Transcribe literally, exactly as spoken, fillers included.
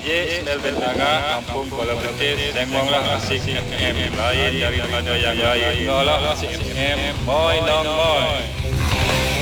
Yes, Melvin Aga, kampung Kuala Betis. Sembanglah Asik F M, lain daripada yang lain. Dengarlah Asik F M, boy long boy.